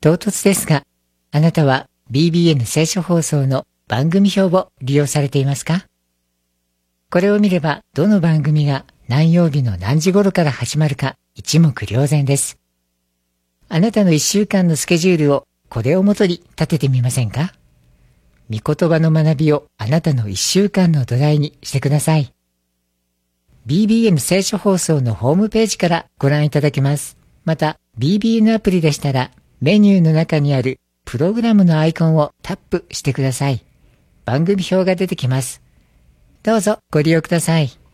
唐突ですが、あなたは BBN 聖書放送の番組表を利用されていますか？これを見れば、どの番組が何曜日の何時頃から始まるか一目瞭然です。あなたの1週間のスケジュールをこれをもとに立ててみませんか？御言葉の学びをあなたの1週間の土台にしてください。BBN 聖書放送のホームページからご覧いただけます。また、BBN アプリでしたら、メニューの中にあるプログラムのアイコンをタップしてください。番組表が出てきます。どうぞご利用ください。